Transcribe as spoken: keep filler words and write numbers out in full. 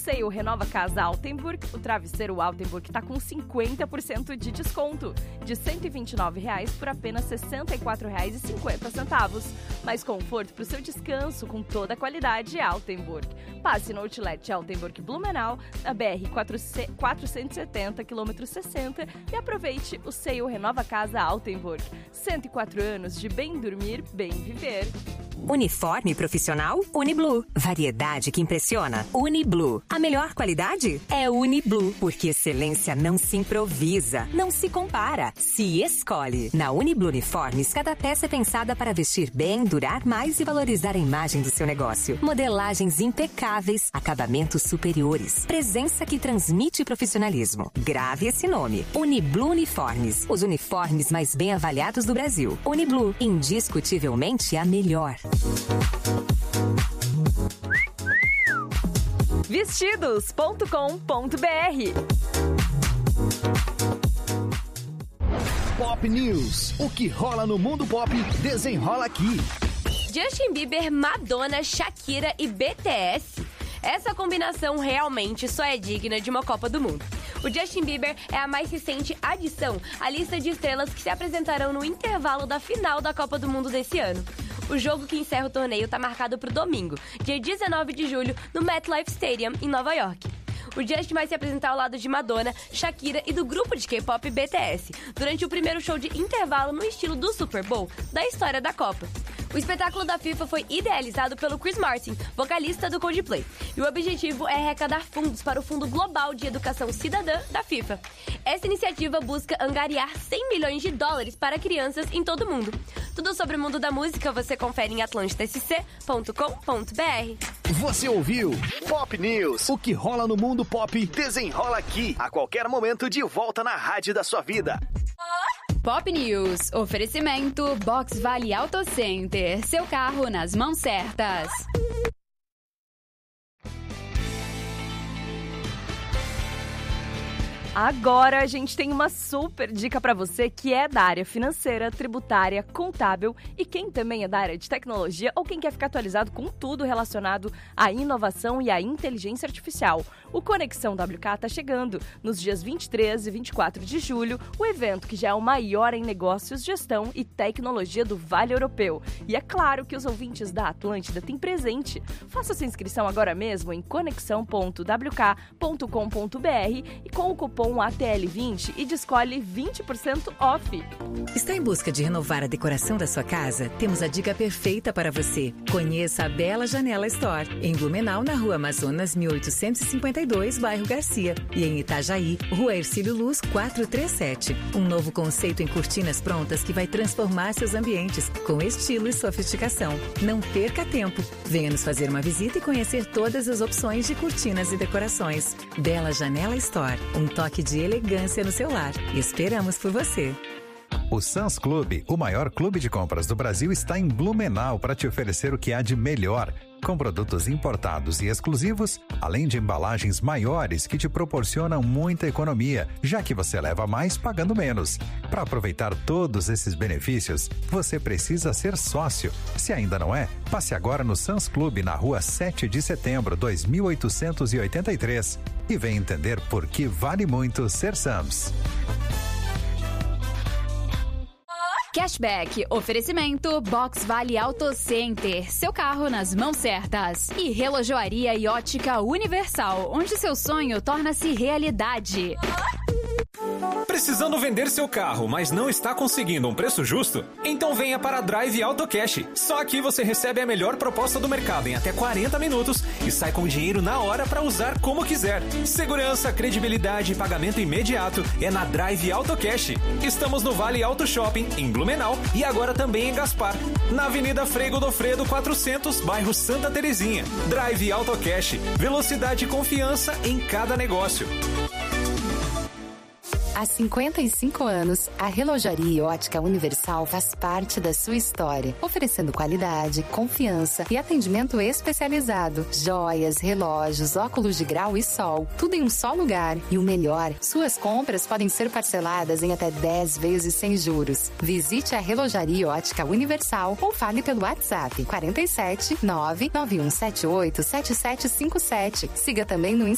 Sale Renova Casa Altenburg, o travesseiro Altenburg está com cinquenta por cento de desconto, de cento e vinte e nove reais por apenas sessenta e quatro reais e cinquenta centavos. Mais conforto para o seu descanso com toda a qualidade Altenburg. Passe no Outlet Altenburg Blumenau, na B R quatrocentos e setenta, quilômetro sessenta, e aproveite o Sale Renova Casa Altenburg. cento e quatro anos de bem dormir, bem viver. Uniforme profissional? Uniblue. Variedade que impressiona? Uniblue. A melhor qualidade? É Uniblue. Porque excelência não se improvisa, não se compara, se escolhe. Na Uniblue Uniformes, cada peça é pensada para vestir bem, durar mais e valorizar a imagem do seu negócio. Modelagens impecáveis, acabamentos superiores, presença que transmite profissionalismo. Grave esse nome. Uniblue Uniformes. Os uniformes mais bem avaliados do Brasil. Uniblue. Indiscutivelmente a melhor. Vestidos ponto com ponto b r. Pop News. O que rola no mundo pop, desenrola aqui. Justin Bieber, Madonna, Shakira e B T S. Essa combinação realmente só é digna de uma Copa do Mundo. O Justin Bieber é a mais recente adição à lista de estrelas que se apresentarão no intervalo da final da Copa do Mundo desse ano. O jogo que encerra o torneio está marcado para o domingo, dia dezenove de julho, no MetLife Stadium, em Nova York. O Justin vai se apresentar ao lado de Madonna, Shakira e do grupo de K-pop B T S, durante o primeiro show de intervalo no estilo do Super Bowl da história da Copa. O espetáculo da FIFA foi idealizado pelo Chris Martin, vocalista do Coldplay, e o objetivo é arrecadar fundos para o Fundo Global de Educação Cidadã da FIFA. Essa iniciativa busca angariar cem milhões de dólares para crianças em todo o mundo. Tudo sobre o mundo da música você confere em atlântida s c ponto com ponto b r. Você ouviu Pop News. O que rola no mundo pop, desenrola aqui. A qualquer momento, de volta na rádio da sua vida. Pop News. Oferecimento Box Vale Auto Center. Seu carro nas mãos certas. Agora a gente tem uma super dica para você que é da área financeira, tributária, contábil e quem também é da área de tecnologia ou quem quer ficar atualizado com tudo relacionado à inovação e à inteligência artificial. O Conexão W K está chegando nos dias vinte e três e vinte e quatro de julho, o evento que já é o maior em negócios, gestão e tecnologia do Vale Europeu. E é claro que os ouvintes da Atlântida têm presente. Faça sua inscrição agora mesmo em conexão ponto w k ponto com ponto b r e com o cupom A T L vinte e descolhe vinte por cento off. Está em busca de renovar a decoração da sua casa? Temos a dica perfeita para você. Conheça a Bela Janela Store, em Blumenau, na Rua Amazonas, mil oitocentos e cinquenta e dois, bairro Garcia, e em Itajaí, Rua Hercílio Luz, quatrocentos e trinta e sete. Um novo conceito em cortinas prontas que vai transformar seus ambientes com estilo e sofisticação. Não perca tempo. Venha nos fazer uma visita e conhecer todas as opções de cortinas e decorações. Bela Janela Store, um toque de elegância no seu lar. Esperamos por você. O Sam's Club, o maior clube de compras do Brasil, está em Blumenau para te oferecer o que há de melhor, com produtos importados e exclusivos, além de embalagens maiores que te proporcionam muita economia, já que você leva mais pagando menos. Para aproveitar todos esses benefícios, você precisa ser sócio. Se ainda não é, passe agora no Sam's Club na rua sete de setembro, dois mil oitocentos e oitenta e três e vem entender por que vale muito ser Sam's. Cashback, oferecimento Box Vale Auto Center, seu carro nas mãos certas. E Relojoaria e Ótica Universal, onde seu sonho torna-se realidade. Precisando vender seu carro, mas não está conseguindo um preço justo? Então venha para a Drive Auto Cash. Só aqui você recebe a melhor proposta do mercado em até quarenta minutos e sai com o dinheiro na hora para usar como quiser. Segurança, credibilidade e pagamento imediato é na Drive Auto Cash. Estamos no Vale Auto Shopping, em Blumenau, e agora também em Gaspar, na Avenida Frei Godofredo quatrocentos, bairro Santa Terezinha. Drive Auto Cash. Velocidade e confiança em cada negócio. Há cinquenta e cinco anos, a Relojaria e Ótica Universal faz parte da sua história, oferecendo qualidade, confiança e atendimento especializado. Joias, relógios, óculos de grau e sol, tudo em um só lugar. E o melhor, suas compras podem ser parceladas em até dez vezes sem juros. Visite a Relojaria e Ótica Universal ou fale pelo WhatsApp quarenta e sete, nove nove um sete oito, sete sete cinco sete. Siga também no